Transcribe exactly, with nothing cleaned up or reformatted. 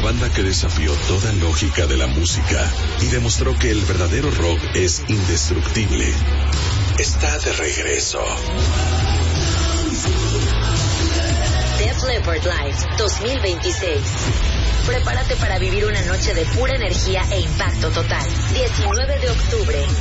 banda que desafió toda lógica de la música y demostró que el verdadero rock es indestructible, está de regreso. Def Leppard Live dos mil veintiséis. Prepárate para vivir una noche de pura energía e impacto total. diecinueve de octubre,